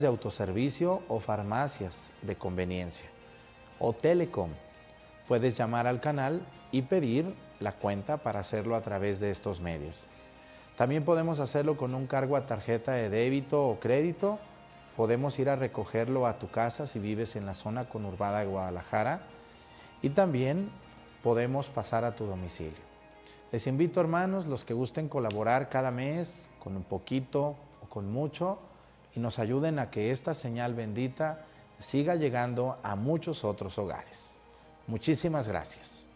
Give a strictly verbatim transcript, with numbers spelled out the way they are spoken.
de autoservicio o farmacias de conveniencia o Telecom. Puedes llamar al canal y pedir la cuenta para hacerlo a través de estos medios. También podemos hacerlo con un cargo a tarjeta de débito o crédito. Podemos ir a recogerlo a tu casa si vives en la zona conurbada de Guadalajara y también podemos pasar a tu domicilio. Les invito, hermanos, los que gusten colaborar cada mes con un poquito o con mucho y nos ayuden a que esta señal bendita siga llegando a muchos otros hogares. Muchísimas gracias.